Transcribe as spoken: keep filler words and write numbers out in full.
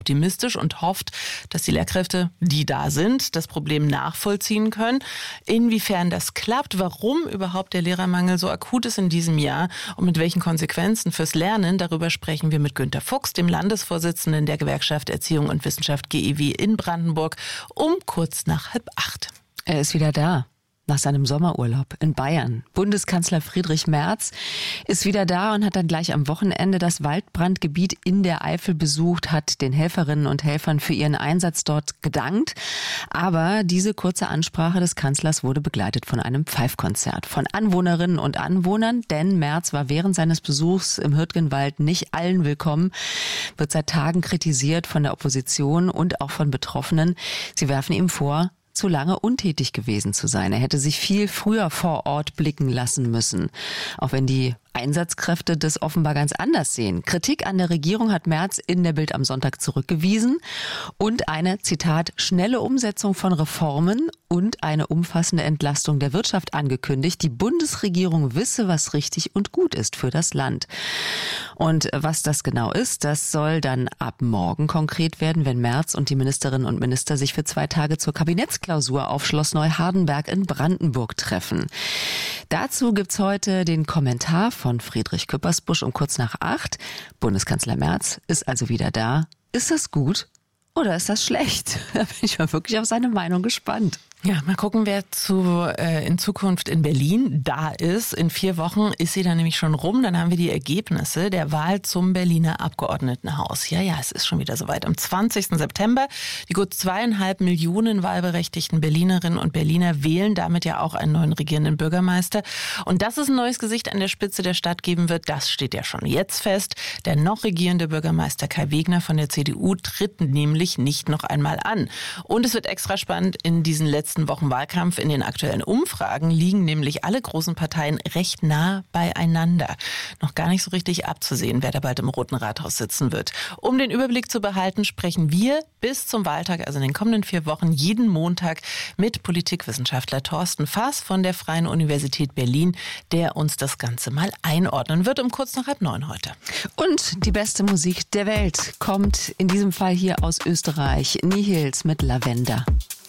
optimistisch und hofft, dass die Lehrkräfte, die da sind, das Problem nachvollziehen können. Inwiefern das klappt, warum überhaupt der Lehrermangel so akut ist in diesem Jahr und mit welchen Konsequenzen fürs Lernen, darüber sprechen wir mit Günter Fuchs, dem Landesvorsitzenden der Gewerkschaft Erziehung und Wissenschaft G E W in Brandenburg, um kurz nach halb acht. Er ist wieder da. Nach seinem Sommerurlaub in Bayern. Bundeskanzler Friedrich Merz ist wieder da und hat dann gleich am Wochenende das Waldbrandgebiet in der Eifel besucht, hat den Helferinnen und Helfern für ihren Einsatz dort gedankt. Aber diese kurze Ansprache des Kanzlers wurde begleitet von einem Pfeifkonzert von Anwohnerinnen und Anwohnern, denn Merz war während seines Besuchs im Hürtgenwald nicht allen willkommen, wird seit Tagen kritisiert von der Opposition und auch von Betroffenen. Sie werfen ihm vor, zu lange untätig gewesen zu sein. Er hätte sich viel früher vor Ort blicken lassen müssen. Auch wenn die Einsatzkräfte das offenbar ganz anders sehen. Kritik an der Regierung hat Merz in der Bild am Sonntag zurückgewiesen und eine, Zitat, schnelle Umsetzung von Reformen und eine umfassende Entlastung der Wirtschaft angekündigt. Die Bundesregierung wisse, was richtig und gut ist für das Land. Und was das genau ist, das soll dann ab morgen konkret werden, wenn Merz und die Ministerinnen und Minister sich für zwei Tage zur Kabinettsklausur auf Schloss Neuhardenberg in Brandenburg treffen. Dazu gibt's heute den Kommentar von Friedrich Küppersbusch um kurz nach acht. Bundeskanzler Merz ist also wieder da. Ist das gut oder ist das schlecht? Da bin ich mal wirklich auf seine Meinung gespannt. Ja, mal gucken, wer zu, äh, in Zukunft in Berlin da ist. In vier Wochen ist sie dann nämlich schon rum. Dann haben wir die Ergebnisse der Wahl zum Berliner Abgeordnetenhaus. Ja, ja, es ist schon wieder soweit. Am zwanzigsten September. Die gut zweieinhalb Millionen wahlberechtigten Berlinerinnen und Berliner wählen damit ja auch einen neuen regierenden Bürgermeister. Und dass es ein neues Gesicht an der Spitze der Stadt geben wird, das steht ja schon jetzt fest. Der noch regierende Bürgermeister Kai Wegner von der C D U tritt nämlich nicht noch einmal an. Und es wird extra spannend in diesen letzten Wochen Wahlkampf. In den aktuellen Umfragen liegen nämlich alle großen Parteien recht nah beieinander. Noch gar nicht so richtig abzusehen, wer da bald im Roten Rathaus sitzen wird. Um den Überblick zu behalten, sprechen wir bis zum Wahltag, also in den kommenden vier Wochen, jeden Montag mit Politikwissenschaftler Thorsten Faas von der Freien Universität Berlin, der uns das Ganze mal einordnen wird, um kurz nach halb neun heute. Und die beste Musik der Welt kommt in diesem Fall hier aus Österreich. Nihils mit Lavender.